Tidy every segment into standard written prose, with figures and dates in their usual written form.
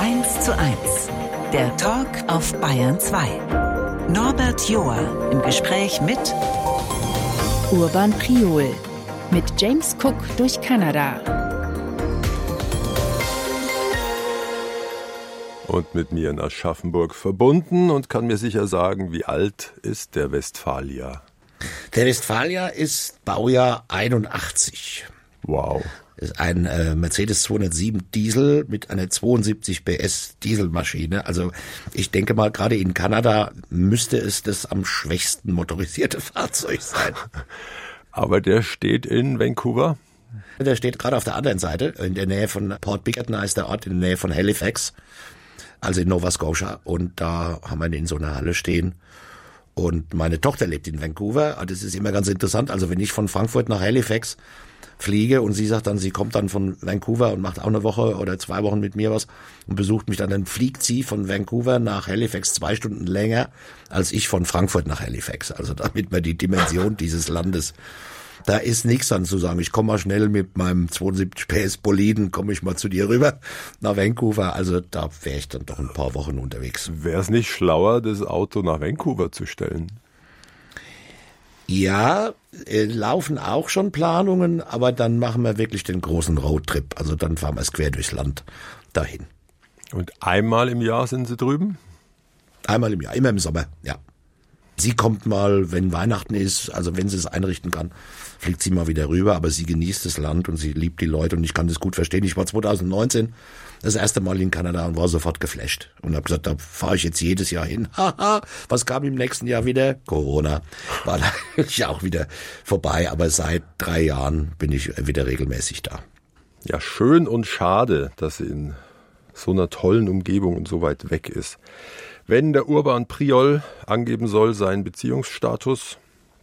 1:1, der Talk auf Bayern 2. Norbert Joa im Gespräch mit Urban Priol mit James Cook durch Kanada. Und mit mir in Aschaffenburg verbunden und kann mir sicher sagen, wie alt ist der Westfalia? Der Westfalia ist Baujahr 81. Wow. Das ist ein Mercedes 207 Diesel mit einer 72 PS Dieselmaschine. Also ich denke mal, gerade in Kanada müsste es das am schwächsten motorisierte Fahrzeug sein. Aber der steht in Vancouver? Der steht gerade auf der anderen Seite, in der Nähe von Port Bickerton heißt der Ort, in der Nähe von Halifax, also in Nova Scotia. Und da haben wir ihn in so einer Halle stehen. Und meine Tochter lebt in Vancouver. Das ist immer ganz interessant. Also wenn ich von Frankfurt nach Halifax fliege und sie sagt dann, sie kommt dann von Vancouver und macht auch eine Woche oder 2 Wochen mit mir was und besucht mich dann fliegt sie von Vancouver nach Halifax 2 Stunden länger als ich von Frankfurt nach Halifax. Also damit man die Dimension dieses Landes, da ist nichts dann zu sagen, ich komme mal schnell mit meinem 72 PS Boliden, komme ich mal zu dir rüber nach Vancouver. Also da wäre ich dann doch ein paar Wochen unterwegs. Wäre es nicht schlauer, das Auto nach Vancouver zu stellen? Ja, laufen auch schon Planungen, aber dann machen wir wirklich den großen Roadtrip. Also dann fahren wir es quer durchs Land dahin. Und einmal im Jahr sind Sie drüben? Einmal im Jahr, immer im Sommer, ja. Sie kommt mal, wenn Weihnachten ist, also wenn sie es einrichten kann, fliegt sie mal wieder rüber, aber sie genießt das Land und sie liebt die Leute und ich kann das gut verstehen. Ich war 2019 das erste Mal in Kanada und war sofort geflasht und habe gesagt, da fahre ich jetzt jedes Jahr hin. Haha, was kam im nächsten Jahr wieder? Corona. War natürlich auch wieder vorbei, aber seit 3 Jahren bin ich wieder regelmäßig da. Ja, schön und schade, dass sie in so einer tollen Umgebung und so weit weg ist. Wenn der Urban Priol angeben soll, seinen Beziehungsstatus?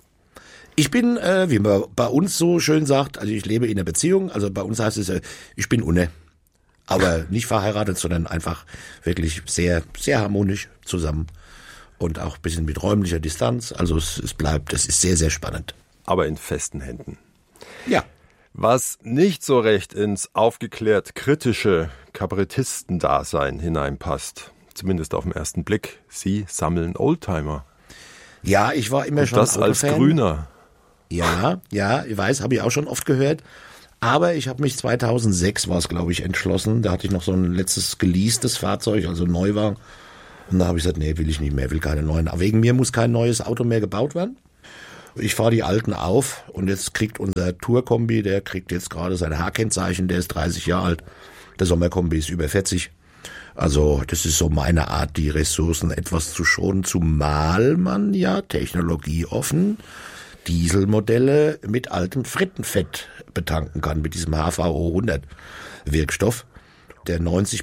Ich bin, wie man bei uns so schön sagt, also ich lebe in einer Beziehung, also bei uns heißt es, ich bin ohne. Aber nicht verheiratet, sondern einfach wirklich sehr, sehr harmonisch zusammen und auch ein bisschen mit räumlicher Distanz. Also es ist sehr, sehr spannend. Aber in festen Händen. Ja. Was nicht so recht ins aufgeklärt kritische Kabarettistendasein hineinpasst, zumindest auf den ersten Blick, Sie sammeln Oldtimer. Ja, ich war immer und schon das als Grüner. Ja, ich weiß, habe ich auch schon oft gehört. Aber ich habe mich 2006 war es, glaube ich, entschlossen. Da hatte ich noch so ein letztes geleastes Fahrzeug, also neu war. Und da habe ich gesagt, nee, will ich nicht mehr, will keine neuen. Aber wegen mir muss kein neues Auto mehr gebaut werden. Ich fahre die alten auf und jetzt kriegt unser Tour-Kombi, der kriegt jetzt gerade sein H-Kennzeichen, der ist 30 Jahre alt. Der Sommerkombi ist über 40. Also das ist so meine Art, die Ressourcen etwas zu schonen, zumal man ja technologieoffen Dieselmodelle mit altem Frittenfett betanken kann, mit diesem HVO 100 Wirkstoff, der 90%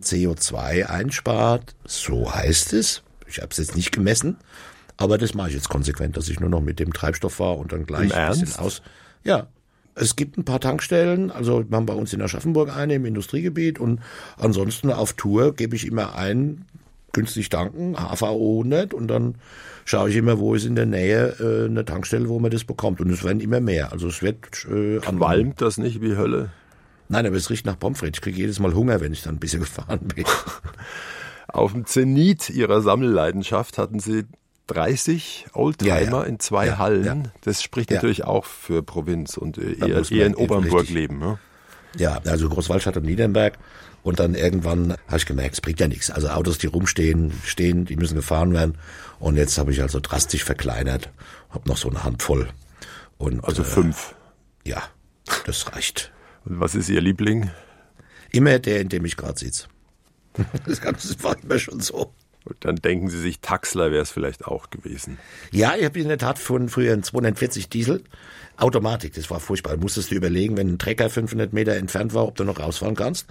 CO2 einspart. So heißt es. Ich habe es jetzt nicht gemessen, aber das mache ich jetzt konsequent, dass ich nur noch mit dem Treibstoff fahre und dann gleich ein bisschen aus. Ja. Es gibt ein paar Tankstellen, also wir haben bei uns in Aschaffenburg eine im Industriegebiet und ansonsten auf Tour gebe ich immer ein, günstig tanken, HVO 100 und dann schaue ich immer, wo ist in der Nähe eine Tankstelle, wo man das bekommt und es werden immer mehr. Also es wird qualmt das nicht wie Hölle? Nein, aber es riecht nach Pommes frites. Ich kriege jedes Mal Hunger, wenn ich dann ein bisschen gefahren bin. Auf dem Zenit Ihrer Sammelleidenschaft hatten Sie 30 Oldtimer in 2 Hallen. Ja. Das spricht natürlich auch für Provinz und eher in Obernburg leben. Ne? Ja, also Großwallstadt und Niedernberg. Und dann irgendwann habe ich gemerkt, es bringt ja nichts. Also Autos, die rumstehen, die müssen gefahren werden. Und jetzt habe ich also drastisch verkleinert, habe noch so eine Handvoll. Und, also 5? Ja, das reicht. Und was ist Ihr Liebling? Immer der, in dem ich gerade sitze. Das war immer schon so. Und dann denken Sie sich, Taxler wäre es vielleicht auch gewesen. Ja, ich habe in der Tat früher einen 240 Diesel. Automatik, das war furchtbar. Du musstest dir überlegen, wenn ein Trecker 500 Meter entfernt war, ob du noch rausfahren kannst.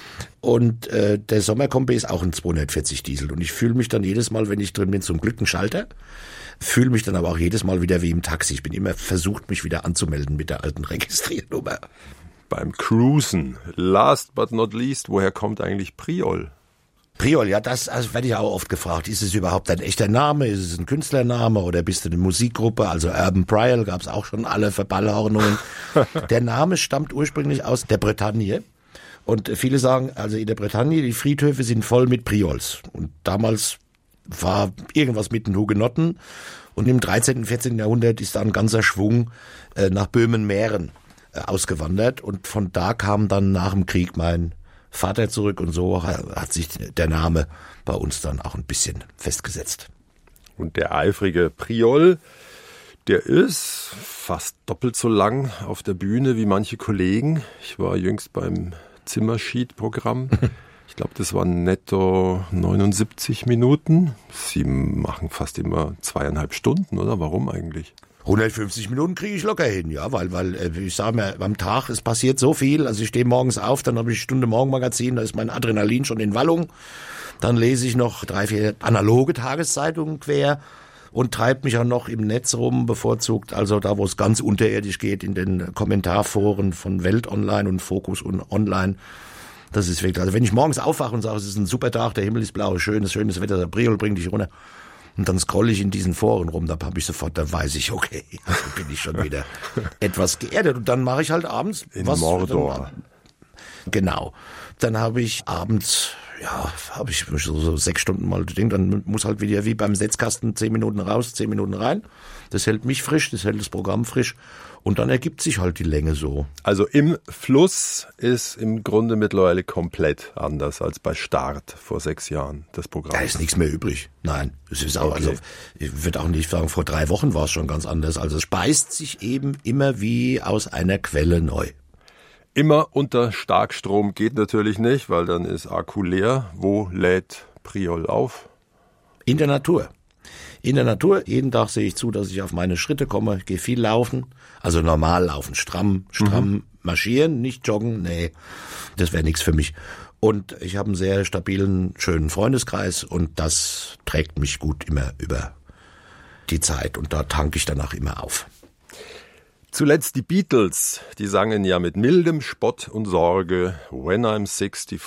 Und der Sommerkombi ist auch ein 240 Diesel. Und ich fühle mich dann jedes Mal, wenn ich drin bin, zum Glück ein Schalter. Fühle mich dann aber auch jedes Mal wieder wie im Taxi. Ich bin immer versucht, mich wieder anzumelden mit der alten Registriernummer. Beim Cruisen, last but not least, woher kommt eigentlich Priol? Priol, ja, das werde ich auch oft gefragt. Ist es überhaupt ein echter Name? Ist es ein Künstlername oder bist du eine Musikgruppe? Also Urban Priol gab es auch schon alle Verballhornungen. Der Name stammt ursprünglich aus der Bretagne Und viele sagen, also in der Bretagne, die Friedhöfe sind voll mit Priols. Und damals war irgendwas mit den Hugenotten. Und im 13., 14. Jahrhundert ist da ein ganzer Schwung nach Böhmen-Mähren ausgewandert. Und von da kam dann nach dem Krieg mein Vater zurück. Und so hat sich der Name bei uns dann auch ein bisschen festgesetzt. Und der eifrige Priol, der ist fast doppelt so lang auf der Bühne wie manche Kollegen. Ich war jüngst beim Zimmerschied-Programm. Ich glaube, das waren netto 79 Minuten. Sie machen fast immer 2,5 Stunden, oder? Warum eigentlich? 150 Minuten kriege ich locker hin, ja, weil ich sage mir, am Tag, es passiert so viel. Also ich stehe morgens auf, dann habe ich eine Stunde Morgenmagazin, da ist mein Adrenalin schon in Wallung. Dann lese ich noch 3, 4 analoge Tageszeitungen quer und treibt mich auch noch im Netz rum, bevorzugt, also da, wo es ganz unterirdisch geht, in den Kommentarforen von Welt Online und Focus und Online. Das ist wirklich, also wenn ich morgens aufwache und sage, es ist ein super Tag, der Himmel ist blau, schönes Wetter, der Priol bringt dich runter. Und dann scrolle ich in diesen Foren rum, da habe ich sofort, da weiß ich, okay, dann bin ich schon wieder etwas geerdet. Und dann mache ich halt abends in Mordor. Genau. Dann habe ich abends, habe ich so 6 Stunden mal Ding, dann muss halt wieder wie beim Setzkasten 10 Minuten raus, 10 Minuten rein. Das hält mich frisch, das hält das Programm frisch. Und dann ergibt sich halt die Länge so. Also im Fluss ist im Grunde mittlerweile komplett anders als bei Start vor 6 Jahren, das Programm. Da ist nichts mehr übrig. Nein, es ist auch, also ich würde auch nicht sagen, vor 3 Wochen war es schon ganz anders. Also es speist sich eben immer wie aus einer Quelle neu. Immer unter Starkstrom geht natürlich nicht, weil dann ist Akku leer. Wo lädt Priol auf? In der Natur. In der Natur, jeden Tag sehe ich zu, dass ich auf meine Schritte komme, gehe viel laufen, also normal laufen, stramm marschieren, nicht joggen, nee, das wäre nichts für mich. Und ich habe einen sehr stabilen, schönen Freundeskreis und das trägt mich gut immer über die Zeit und da tanke ich danach immer auf. Zuletzt die Beatles, die sangen ja mit mildem Spott und Sorge, When I'm 64,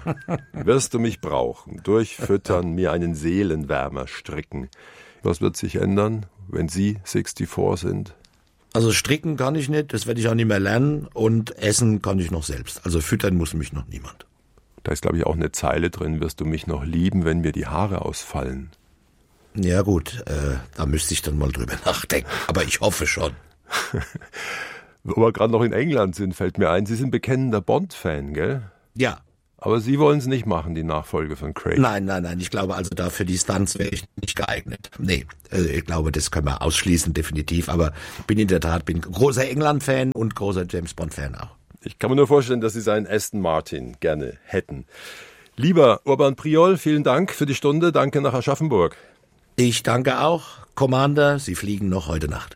wirst du mich brauchen, durchfüttern, mir einen Seelenwärmer stricken. Was wird sich ändern, wenn Sie 64 sind? Also stricken kann ich nicht, das werde ich auch nicht mehr lernen und essen kann ich noch selbst. Also füttern muss mich noch niemand. Da ist, glaube ich, auch eine Zeile drin, wirst du mich noch lieben, wenn mir die Haare ausfallen. Ja gut, da müsste ich dann mal drüber nachdenken, aber ich hoffe schon. Wo wir gerade noch in England sind, fällt mir ein, Sie sind bekennender Bond-Fan, gell? Ja. Aber Sie wollen es nicht machen, die Nachfolge von Craig? Nein, ich glaube also da für die Stunts wäre ich nicht geeignet. Nee, ich glaube, das können wir ausschließen, definitiv, aber bin in der Tat großer England-Fan und großer James-Bond-Fan auch. Ich kann mir nur vorstellen, dass Sie seinen Aston Martin gerne hätten. Lieber Urban Priol, vielen Dank für die Stunde, danke nach Aschaffenburg. Ich danke auch, Commander, Sie fliegen noch heute Nacht.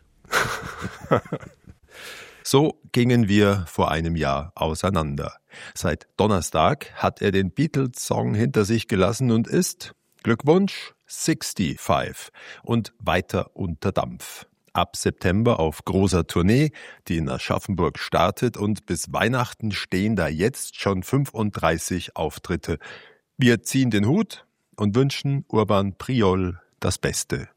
So gingen wir vor einem Jahr auseinander. Seit Donnerstag hat er den Beatles-Song hinter sich gelassen und ist, Glückwunsch, 65 und weiter unter Dampf. Ab September auf großer Tournee, die in Aschaffenburg startet und bis Weihnachten stehen da jetzt schon 35 Auftritte. Wir ziehen den Hut und wünschen Urban Priol das Beste.